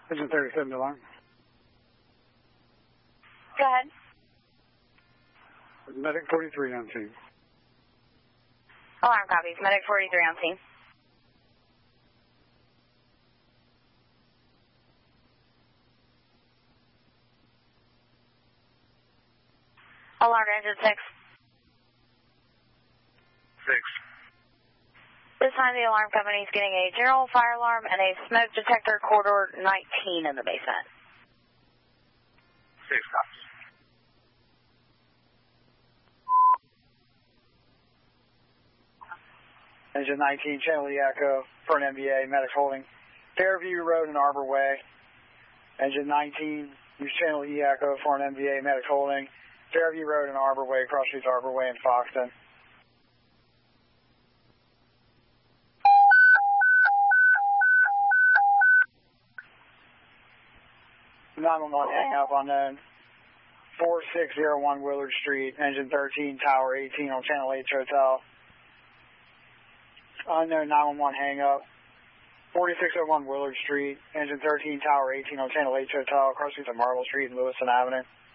Engine 37 alarm. Go ahead. Medic 43 on scene. Alarm copies. Medic 43 on scene. Alarm engine 6. 6. This time the alarm company is getting a general fire alarm and a smoke detector corridor 19 in the basement. 6 copies. Engine 19, Channel E Echo for an MBA, medics holding Fairview Road and Arbor Way. Engine 19, use Channel E Echo for an MBA, medics holding Fairview Road and Arbor Way, cross streets Arbor Way in Foxton. Hang up unknown. 4601 Willard Street, engine 13, tower 18 on Channel H Hotel. Unknown 911 hang up. 4601 Willard Street, engine 13, tower 18 on Channel H Hotel, cross streets of Marble Street and Lewiston Avenue.